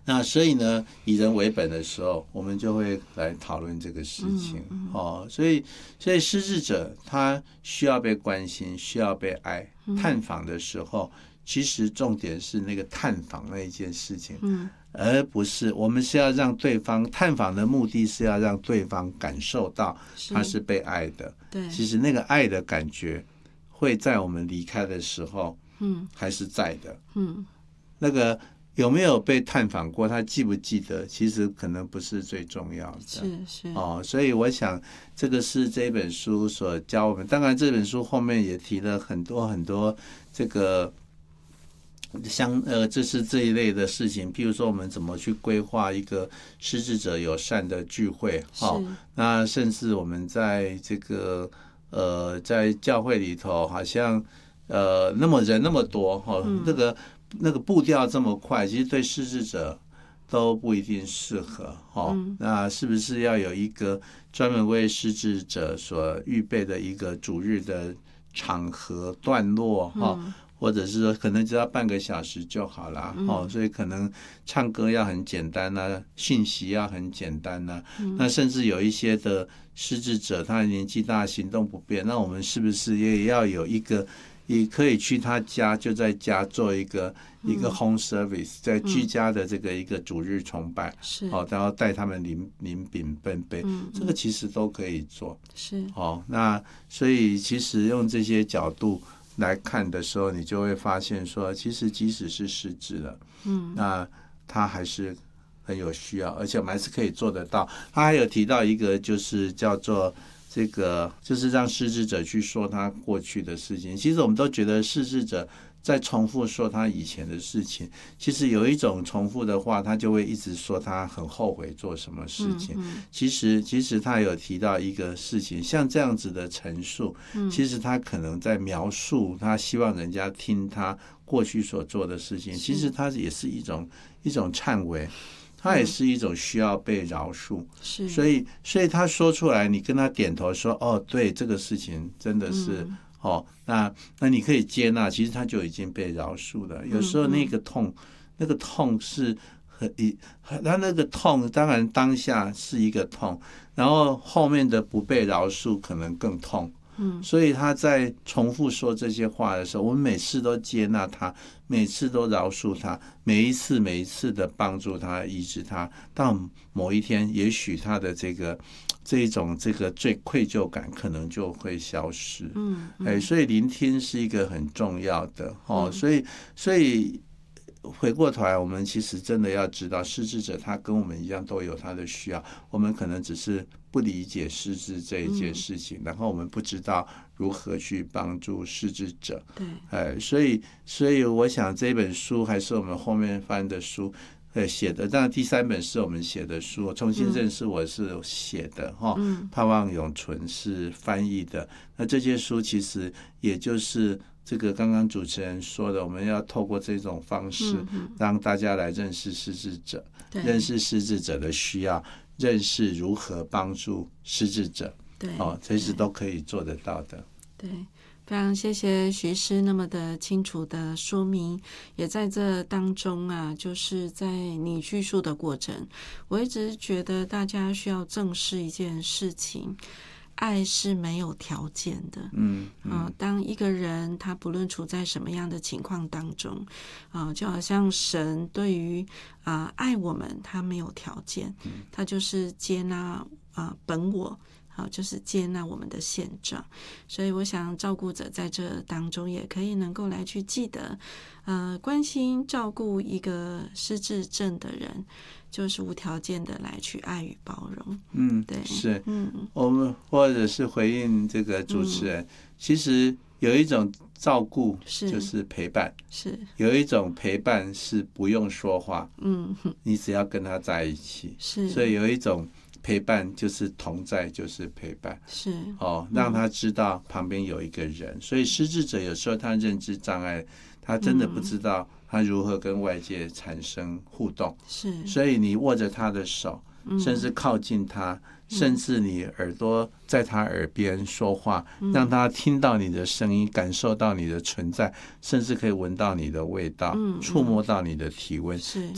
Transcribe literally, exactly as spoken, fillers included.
那所以呢，以人为本的时候，我们就会来讨论这个事情、 嗯嗯、 哦。所以，所以失智者他需要被关心，需要被爱。探访的时候，其实重点是那个探访那一件事情，嗯，而不是我们是要让对方探访的目的是要让对方感受到他是被爱的。 对， 其实那个爱的感觉会在我们离开的时候，嗯，还是在的，嗯，那个。有没有被探访过？他记不记得？其实可能不是最重要的。 是是哦，所以我想这个是这本书所教我们。当然，这本书后面也提了很多很多这个相呃，这是这一类的事情。譬如说，我们怎么去规划一个失智者友善的聚会？哦，那甚至我们在这个呃，在教会里头，好像呃，那么人那么多哈、哦嗯，那个。那个步调这么快，其实对失智者都不一定适合、哦嗯、那是不是要有一个专门为失智者所预备的一个主日的场合段落、哦嗯、或者是说可能只要半个小时就好了、嗯哦、所以可能唱歌要很简单啊，讯息要很简单啊、嗯、那甚至有一些的失智者他年纪大行动不便，那我们是不是也要有一个也可以去他家，就在家做一个、嗯、一个 home service， 在居家的这个一个主日崇拜，是、嗯、哦，然后带他们临临饼奔杯、嗯，这个其实都可以做，是哦。那所以其实用这些角度来看的时候，你就会发现说，其实即使是失智了，嗯，那他还是很有需要，而且我们还是可以做得到。他还有提到一个，就是叫做。这个就是让失智者去说他过去的事情。其实我们都觉得失智者在重复说他以前的事情，其实有一种重复的话，他就会一直说他很后悔做什么事情。嗯嗯、其实，其实他有提到一个事情，像这样子的陈述，嗯、其实他可能在描述他希望人家听他过去所做的事情，其实他也是一种一种忏悔。他也是一种需要被饶恕，是，所以，所以他说出来，你跟他点头说，哦，对，这个事情真的是，嗯、哦，那那你可以接纳，其实他就已经被饶恕了。有时候那个痛，嗯、那个痛是很一，他那个痛，当然当下是一个痛，然后后面的不被饶恕可能更痛。嗯，所以他在重复说这些话的时候，我们每次都接纳他，每次都饶恕他，每一次每一次的帮助他、医治他，到某一天，也许他的这个这一种这个最愧疚感可能就会消失。嗯，嗯哎，所以聆听是一个很重要的哦，嗯、所以所以。回过头来，我们其实真的要知道，失智者他跟我们一样都有他的需要，我们可能只是不理解失智这一件事情，嗯、然后我们不知道如何去帮助失智者。对，哎，所以，所以我想这本书还是我们后面翻的书。呃，写的，当然第三本是我们写的书，重新认识我是写的哈，嗯、盼望永存是翻译的。那这些书其实也就是这个刚刚主持人说的，我们要透过这种方式，让大家来认识失智者，嗯、认识失智者的需要，认识如何帮助失智者，对，哦，这是都可以做得到的。 对。非常谢谢徐师那么的清楚的说明，也在这当中啊，就是在你叙述的过程，我一直觉得大家需要正视一件事情，爱是没有条件的。嗯，嗯啊，当一个人他不论处在什么样的情况当中啊，就好像神对于啊爱我们，他没有条件，他就是接纳啊本我。好，就是接纳我们的现状，所以我想照顾者在这当中也可以能够来去记得，呃，关心照顾一个失智症的人，就是无条件的来去爱与包容。 嗯，对，是，嗯，我们或者是回应这个主持人，嗯、其实有一种照顾就是陪伴，是有一种陪伴是不用说话，嗯，你只要跟他在一起，是，所以有一种。陪伴就是同在，就是陪伴，是哦，让他知道旁边有一个人。嗯、所以失智者有时候他认知障碍，他真的不知道他如何跟外界产生互动。是，所以你握着他的手，嗯、甚至靠近他，嗯、甚至你耳朵在他耳边说话，嗯、让他听到你的声音，感受到你的存在，甚至可以闻到你的味道，嗯、触摸到你的体温。是，